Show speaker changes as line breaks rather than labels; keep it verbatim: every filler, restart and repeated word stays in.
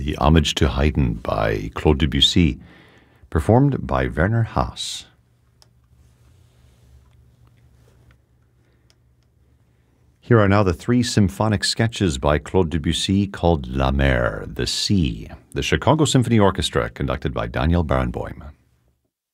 the Homage to Haydn by Claude Debussy, performed by Werner Haas. Here are now the three symphonic sketches by Claude Debussy called La Mer, the Sea, the Chicago Symphony Orchestra, conducted by Daniel Barenboim.